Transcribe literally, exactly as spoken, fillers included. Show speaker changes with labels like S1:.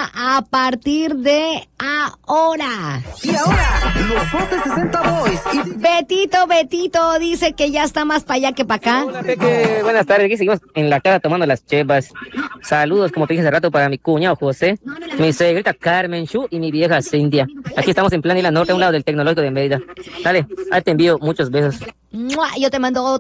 S1: Llamada a partir de ahora.
S2: Y ahora, los Voces sesenta Boys. Y...
S1: Betito, Betito dice que ya está más para allá que para acá.
S3: Hola, Peque. Buenas tardes. Aquí seguimos en la cara tomando las chevas. Saludos, como te dije hace rato, para mi cuñado José, mi señorita Carmen Chu y mi vieja Cintia. Aquí estamos en Plan Isla Norte, a un lado del Tecnológico de Mérida. Dale, ahí te envío muchos besos.
S1: ¡Mua! Yo te mando